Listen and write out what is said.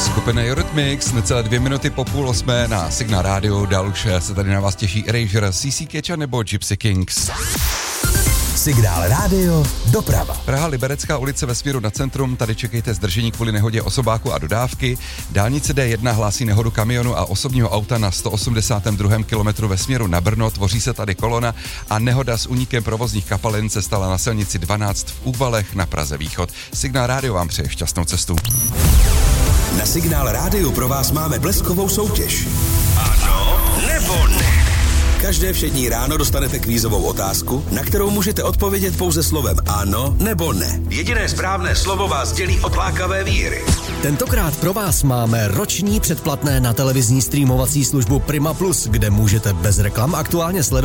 Skupina Eurythmics, necelé 2 minuty po 7:30 na Signál rádiu. Dál už se tady na vás těší Erasure, CC Catch nebo Gypsy Kings. Signál rádio, doprava. Praha Liberecká ulice ve směru na centrum, tady čekejte zdržení kvůli nehodě osobáku a dodávky. Dálnice D1 hlásí nehodu kamionu a osobního auta na 182. kilometru ve směru na Brno, tvoří se tady kolona a nehoda s únikem provozních kapalin se stala na silnici 12 v Úvalech na Praze Východ. Signál rádio vám přeje šťastnou cestu. Na Signál rádiu pro vás máme bleskovou soutěž. Ano nebo ne? Každé všední ráno dostanete kvízovou otázku, na kterou můžete odpovědět pouze slovem ano nebo ne. Jediné správné slovo vás dělí od lákavé výhry. Tentokrát pro vás máme roční předplatné na televizní streamovací službu Prima Plus, kde můžete bez reklam aktuálně sledovat